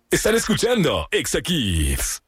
Están escuchando Exa Kids.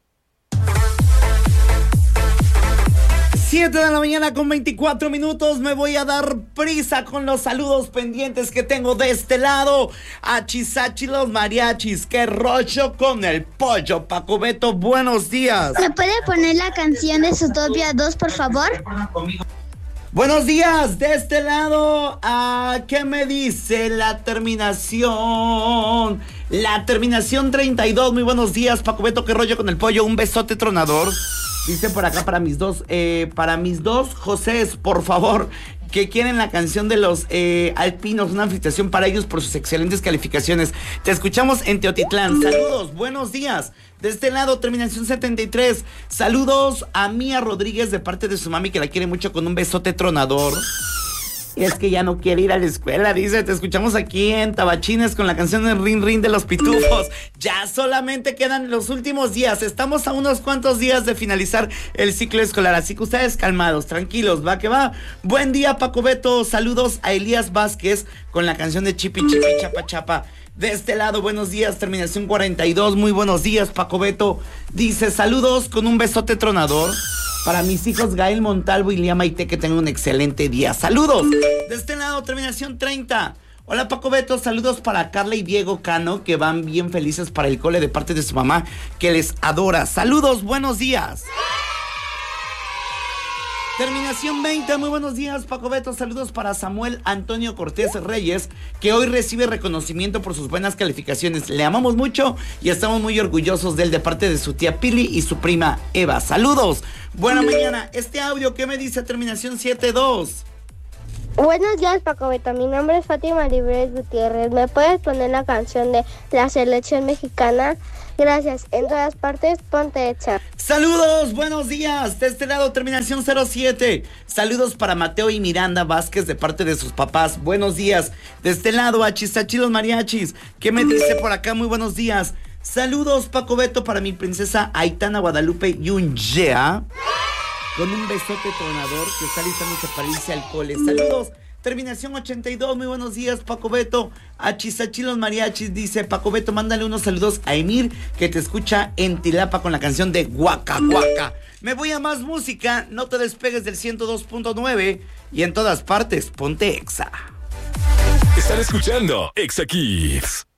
7 de la mañana con 24 minutos. Me voy a dar prisa con los saludos pendientes que tengo de este lado. A Chisachi los mariachis. ¡Qué rollo con el pollo! Paco Beto, buenos días. ¿Me puede poner la canción de Zootopia 2, por favor? Buenos días, de este lado. ¿Qué me dice la terminación? La terminación 32. Muy buenos días, Paco Beto. ¿Qué rollo con el pollo? Un besote tronador. Dice por acá para mis dos Josés, por favor, que quieren la canción de los alpinos, una felicitación para ellos por sus excelentes calificaciones. Te escuchamos en Teotitlán. Saludos, buenos días. De este lado, terminación 73. Saludos a Mía Rodríguez de parte de su mami, que la quiere mucho, con un besote tronador. Es que ya no quiere ir a la escuela, dice. Te escuchamos aquí en Tabachines con la canción del Rin Rin de los Pitufos. Ya solamente quedan los últimos días. Estamos a unos cuantos días de finalizar el ciclo escolar, así que ustedes calmados, tranquilos, va que va. Buen día, Paco Beto. Saludos a Elías Vázquez con la canción de Chipi Chipi Chapa Chapa. De este lado, buenos días, terminación 42. Muy buenos días, Paco Beto. Dice, saludos con un besote tronador para mis hijos Gael Montalvo y Lía Maite, que tengan un excelente día. Saludos. De este lado, terminación 30. Hola, Paco Beto, saludos para Carla y Diego Cano, que van bien felices para el cole de parte de su mamá, que les adora. Saludos, buenos días. Terminación 20, muy buenos días, Paco Beto. Saludos para Samuel Antonio Cortés Reyes, que hoy recibe reconocimiento por sus buenas calificaciones. Le amamos mucho y estamos muy orgullosos de él, de parte de su tía Pili y su prima Eva. Saludos, buena mañana. Este audio, ¿qué me dice? Terminación 72. Buenos días, Paco Beto. Mi nombre es Fátima Libres Gutiérrez. ¿Me puedes poner la canción de la selección mexicana? Gracias. En todas partes, ponte Exa. Saludos, buenos días. De este lado, terminación 07. Saludos para Mateo y Miranda Vázquez de parte de sus papás. Buenos días. De este lado, a Chisachi los mariachis. ¿Qué me dice por acá? Muy buenos días. Saludos, Paco Beto, para mi princesa Aitana Guadalupe Yunyea, con un besote tronador, que está listándose para irse al cole. Saludos. Terminación 82, muy buenos días, Paco Beto. A Chisachi los mariachis, dice Paco Beto, mándale unos saludos a Emir, que te escucha en Tilapa con la canción de Guaca Guaca. Me voy a más música, no te despegues del 102.9 y en todas partes, ponte Exa. Están escuchando Exa Kids.